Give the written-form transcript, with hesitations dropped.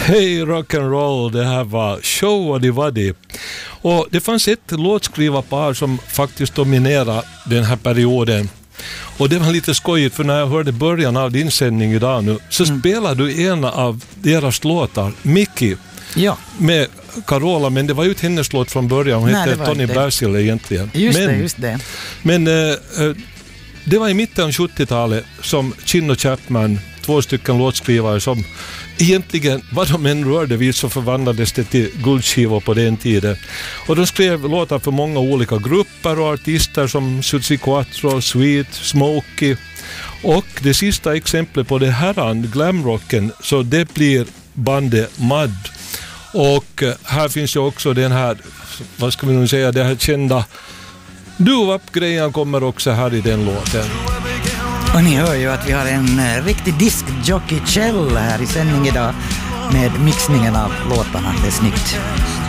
Hej rock'n'roll, det här var Show Waddy. Och det fanns ett låtskrivarpar som faktiskt dominerade den här perioden. Och det var lite skojigt, för när jag hörde början av din sändning idag nu så spelade du en av deras låtar, Mickey, med Carola, men det var ju inte hennes låt från början. Hon hette Tony Basil egentligen. Just det. Men det var i mitten av 70-talet som Chin och Chapman, 2 stycken låtskrivare som egentligen, vad de än rörde vid, så förvandlades det till guldskivor på den tiden. Och de skrev låtar för många olika grupper och artister som Suzi Quattro, Sweet, Smokey. Och det sista exemplet på det här glamrocken, så det blir bandet Mud. Och här finns ju också den här, vad ska vi nu säga, det här kända doo-wop-grejen kommer också här i den låten. Och ni hör ju att vi har en riktig diskjockey Kjell här i sändning idag med mixningen av låtarna. Det är snyggt.